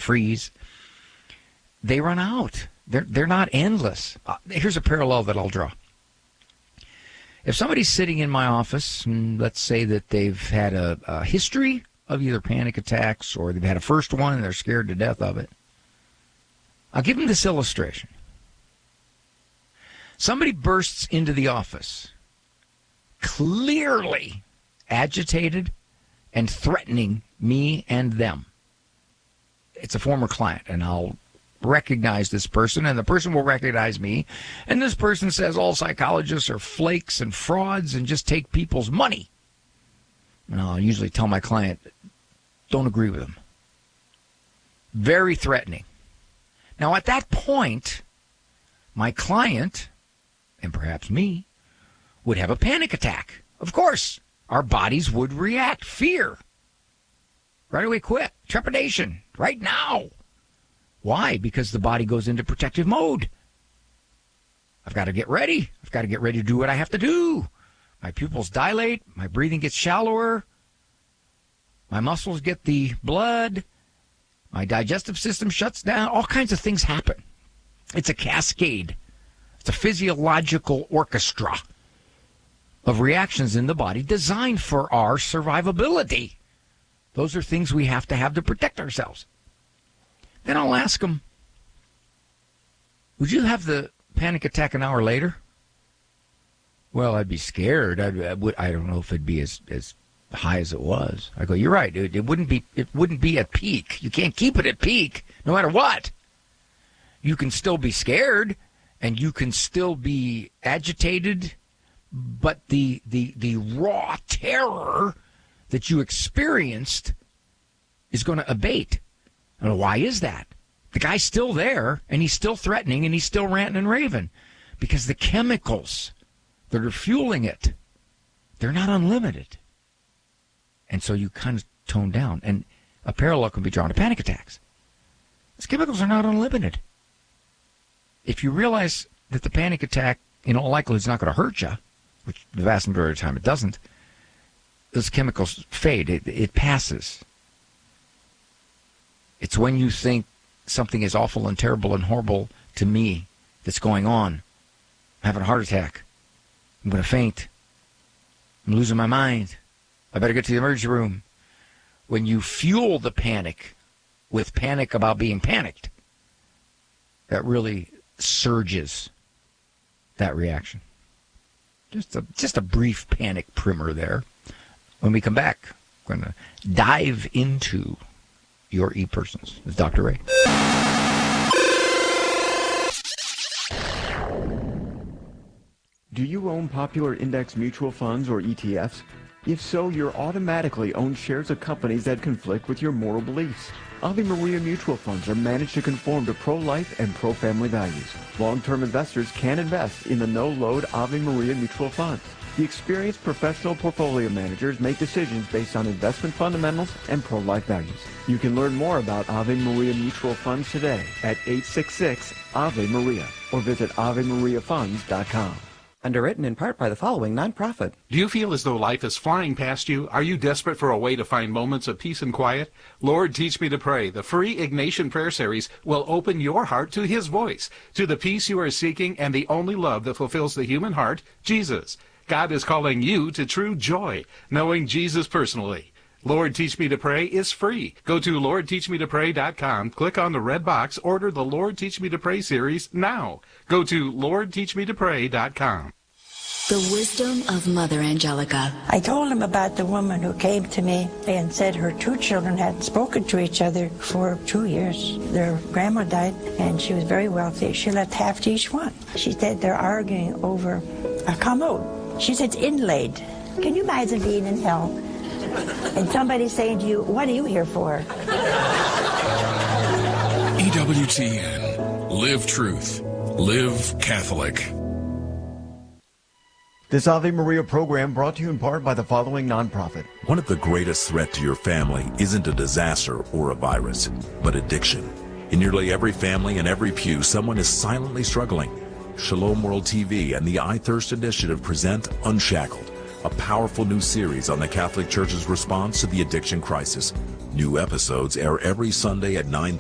freeze. They run out. They're not endless. Here's a parallel that I'll draw. If somebody's sitting in my office, and let's say that they've had a history of either panic attacks or they've had a first one and they're scared to death of it, I'll give them this illustration. Somebody bursts into the office, clearly agitated and threatening me and them. It's a former client, and I'll recognize this person, and the person will recognize me, and this person says all psychologists are flakes and frauds and just take people's money. And I'll usually tell my client, don't agree with them. Very threatening. Now, at that point, my client, and perhaps me, would have a panic attack. Of course, our bodies would react. Fear. Right away, quit. Trepidation. Right now. Why? Because the body goes into protective mode. I've got to get ready. I've got to get ready to do what I have to do. My pupils dilate. My breathing gets shallower. My muscles get the blood. My digestive system shuts down. All kinds of things happen. It's a cascade. It's a physiological orchestra of reactions in the body designed for our survivability. Those are things we have to protect ourselves. Then I'll ask them, would you have the panic attack an hour later? Well, I'd be scared. I don't know if it'd be as high as it was. I go, you're right. It wouldn't be at peak. You can't keep it at peak no matter what. You can still be scared and you can still be agitated, but the raw terror that you experienced is going to abate. And why is that? The guy's still there, and he's still threatening, and he's still ranting and raving. Because the chemicals that are fueling it, they're not unlimited. And so you kind of tone down. And a parallel can be drawn to panic attacks. These chemicals are not unlimited. If you realize that the panic attack, in all likelihood, is not going to hurt you, which the vast majority of the time it doesn't, those chemicals fade. It passes. It's when you think something is awful and terrible and horrible to me that's going on. I'm having a heart attack. I'm going to faint. I'm losing my mind. I better get to the emergency room. When you fuel the panic with panic about being panicked, that really surges that reaction. Just a brief panic primer there. When we come back, we're going to dive into your e-persons with Dr. Ray. Do you own popular index mutual funds or ETFs? If so, you're automatically own shares of companies that conflict with your moral beliefs. Ave Maria mutual funds are managed to conform to pro-life and pro-family values. Long-term investors can invest in the no-load Ave Maria mutual funds. The experienced professional portfolio managers make decisions based on investment fundamentals and pro-life values. You can learn more about Ave Maria mutual funds today at 866-AVE-MARIA or visit AveMariaFunds.com. Underwritten in part by the following nonprofit. Do you feel as though life is flying past you? Are you desperate for a way to find moments of peace and quiet? Lord, Teach Me to Pray, the free Ignatian prayer series, will open your heart to His voice, to the peace you are seeking and the only love that fulfills the human heart, Jesus. God is calling you to true joy, knowing Jesus personally. Lord, Teach Me to Pray is free. Go to LordTeachMeToPray.com, click on the red box, order the Lord Teach Me to Pray series now. Go to LordTeachMeToPray.com. The wisdom of Mother Angelica. I told him about the woman who came to me and said her two children hadn't spoken to each other for 2 years. Their grandma died, and she was very wealthy. She left half to each one. She said they're arguing over a commode. She said it's inlaid. Can you imagine being in hell and somebody saying to you, what are you here for? EWTN. Live truth. Live Catholic. This Ave Maria program brought to you in part by the following nonprofit. One of the greatest threats to your family isn't a disaster or a virus, but addiction. In nearly every family and every pew, someone is silently struggling. Shalom World TV and the I Thirst Initiative present Unshackled, a powerful new series on the Catholic Church's response to the addiction crisis. New episodes air every Sunday at 9:30.